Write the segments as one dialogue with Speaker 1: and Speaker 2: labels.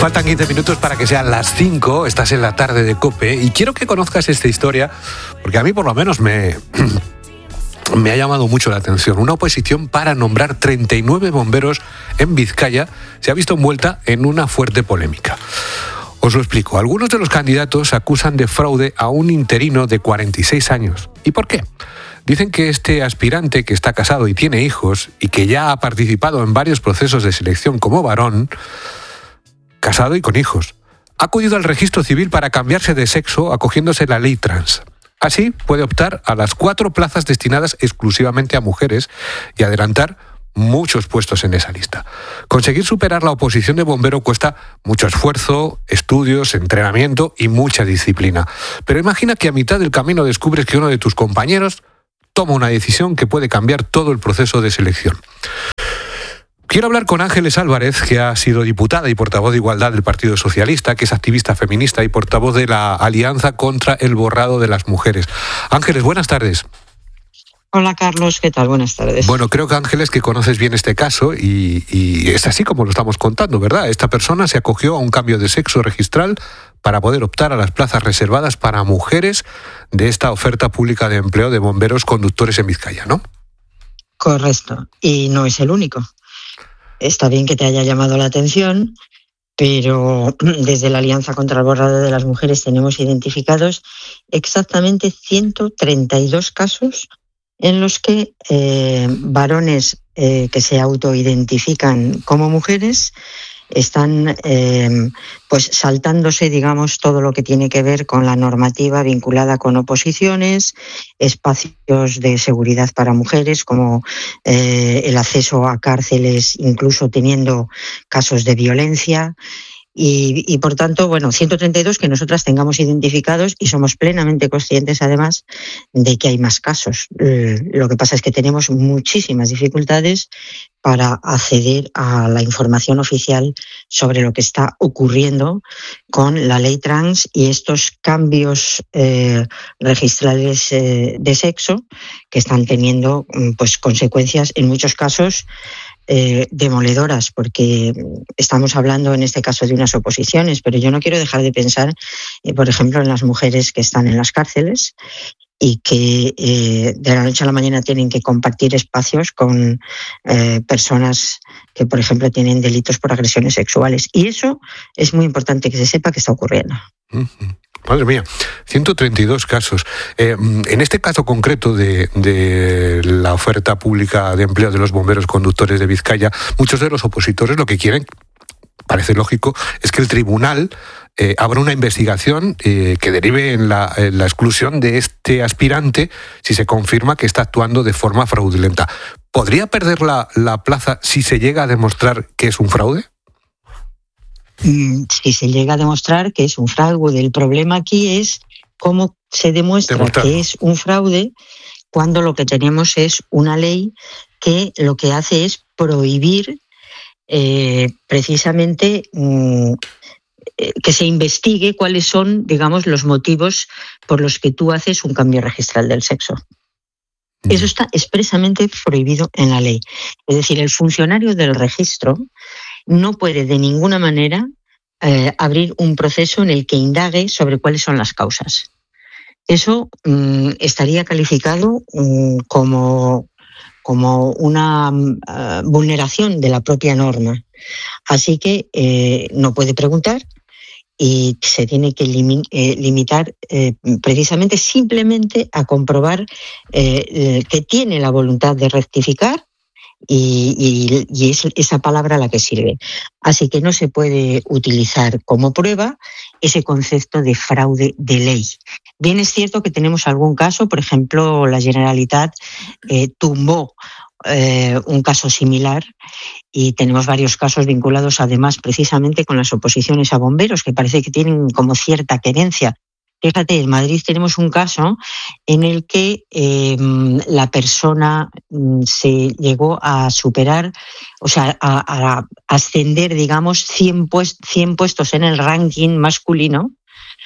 Speaker 1: Faltan 15 minutos para que sean las 5, estás en la tarde de COPE y quiero que conozcas esta historia porque a mí por lo menos me ha llamado mucho la atención. Una oposición para nombrar 39 bomberos en Vizcaya se ha visto envuelta en una fuerte polémica. Os lo explico. Algunos de los candidatos acusan de fraude a un interino de 46 años. ¿Y por qué? Dicen que este aspirante, que está casado y tiene hijos y que ya ha participado en varios procesos de selección como varón, casado y con hijos, ha acudido al registro civil para cambiarse de sexo acogiéndose la ley trans. Así puede optar a las 4 plazas destinadas exclusivamente a mujeres y adelantar muchos puestos en esa lista. Conseguir superar la oposición de bombero cuesta mucho esfuerzo, estudios, entrenamiento y mucha disciplina. Pero imagina que a mitad del camino descubres que uno de tus compañeros toma una decisión que puede cambiar todo el proceso de selección. Quiero hablar con Ángeles Álvarez, que ha sido diputada y portavoz de Igualdad del Partido Socialista, que es activista feminista y portavoz de la Alianza contra el Borrado de las Mujeres. Ángeles, buenas tardes.
Speaker 2: Hola Carlos, ¿qué tal? Buenas tardes.
Speaker 1: Bueno, creo que Ángeles, que conoces bien este caso y es así como lo estamos contando, ¿verdad? Esta persona se acogió a un cambio de sexo registral para poder optar a las plazas reservadas para mujeres de esta oferta pública de empleo de bomberos conductores en Vizcaya, ¿no?
Speaker 2: Correcto, y no es el único. Está bien que te haya llamado la atención, pero desde la Alianza contra el Borrado de las Mujeres tenemos identificados exactamente 132 casos en los que varones que se autoidentifican como mujeres están pues saltándose, digamos, todo lo que tiene que ver con la normativa vinculada con oposiciones, espacios de seguridad para mujeres, como el acceso a cárceles, incluso teniendo casos de violencia. Y por tanto, bueno, 132 que nosotras tengamos identificados y somos plenamente conscientes, además, de que hay más casos. Lo que pasa es que tenemos muchísimas dificultades para acceder a la información oficial sobre lo que está ocurriendo con la ley trans y estos cambios registrales de sexo que están teniendo pues consecuencias en muchos casos demoledoras, porque estamos hablando en este caso de unas oposiciones, pero yo no quiero dejar de pensar, por ejemplo, en las mujeres que están en las cárceles y que de la noche a la mañana tienen que compartir espacios con personas que, por ejemplo, tienen delitos por agresiones sexuales. Y eso es muy importante que se sepa que está ocurriendo.
Speaker 1: Madre mía, 132 casos. En este caso concreto de la oferta pública de empleo de los bomberos conductores de Vizcaya, muchos de los opositores lo que quieren, parece lógico, es que el tribunal abra una investigación que derive en la exclusión de este aspirante si se confirma que está actuando de forma fraudulenta. ¿Podría perder la plaza si se llega a demostrar que es un fraude?
Speaker 2: Si se llega a demostrar que es un fraude. El problema aquí es cómo se demuestra que es un fraude cuando lo que tenemos es una ley que lo que hace es prohibir precisamente que se investigue cuáles son, digamos, los motivos por los que tú haces un cambio registral del sexo. Eso está expresamente prohibido en la ley. Es decir, el funcionario del registro no puede de ninguna manera abrir un proceso en el que indague sobre cuáles son las causas. Eso estaría calificado como una vulneración de la propia norma. Así que no puede preguntar y se tiene que limitar precisamente simplemente a comprobar que tiene la voluntad de rectificar y es esa palabra la que sirve. Así que no se puede utilizar como prueba ese concepto de fraude de ley. Bien es cierto que tenemos algún caso, por ejemplo, la Generalitat tumbó un caso similar y tenemos varios casos vinculados además precisamente con las oposiciones a bomberos que parece que tienen como cierta querencia. Fíjate, en Madrid tenemos un caso en el que la persona se llegó a superar, o sea, a ascender, digamos, 100 puestos en el ranking masculino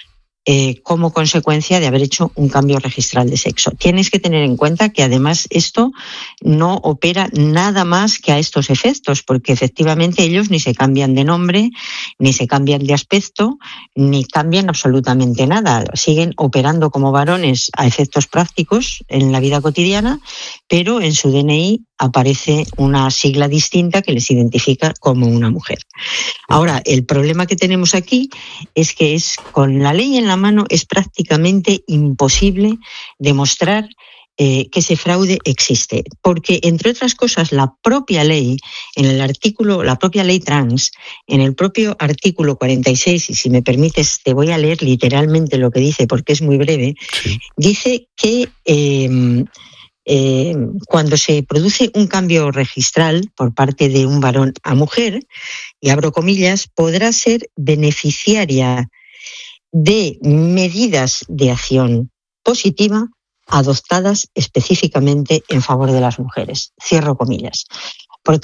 Speaker 2: como consecuencia de haber hecho un cambio registral de sexo. Tienes que tener en cuenta que además esto no opera nada más que a estos efectos, porque efectivamente ellos ni se cambian de nombre, ni se cambian de aspecto, ni cambian absolutamente nada. Siguen operando como varones a efectos prácticos en la vida cotidiana, pero en su DNI aparece una sigla distinta que les identifica como una mujer. Ahora, el problema que tenemos aquí es que con la ley en la mano es prácticamente imposible demostrar que ese fraude existe, porque entre otras cosas la propia ley, la propia ley trans, en el propio artículo 46, y si me permites te voy a leer literalmente lo que dice porque es muy breve, sí. Dice que cuando se produce un cambio registral por parte de un varón a mujer, y abro comillas, podrá ser beneficiaria de medidas de acción positiva adoptadas específicamente en favor de las mujeres. Cierro comillas.